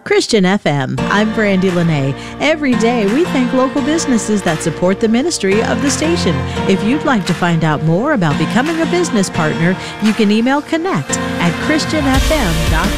Christian FM. I'm Brandy Lene. Every day we thank local businesses that support the ministry of the station. If you'd like to find out more about becoming a business partner, you can email connect@christianfm.com.